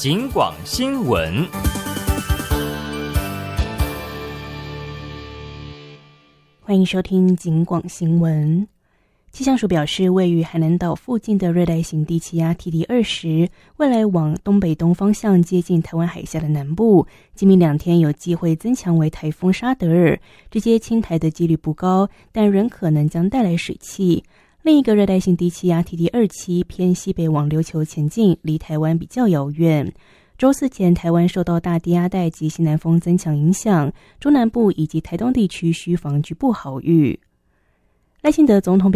警广新闻。 欢迎收听警广新闻。气象署表示，位于海南岛附近的热带型低气压 TD20 未来往东北东方向接近台湾海峡的南部，今明2天有机会增强为台风沙德尔，直接侵台的几率不高，但仍可能将带来水汽。另一个热带性低气压 TD27 偏西北往琉球前进，离台湾比较遥远。周4前，台湾受到大低压带及西南风增强影响，中南部以及台东地区需防局部豪雨。赖清德总统